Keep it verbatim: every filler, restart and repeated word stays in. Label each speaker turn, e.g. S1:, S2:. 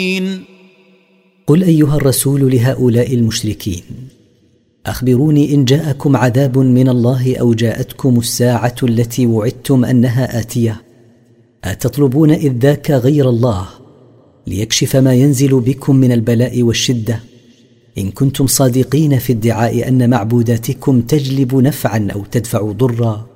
S1: قل أيها الرسول لهؤلاء المشركين: أخبروني إن جاءكم عذاب من الله أو جاءتكم الساعة التي وعدتم أنها آتية، أتطلبون إذ ذاك غير الله ليكشف ما ينزل بكم من البلاء والشدة؟ إن كنتم صادقين في ادعاء أن معبوداتكم تجلب نفعا أو تدفع ضرا،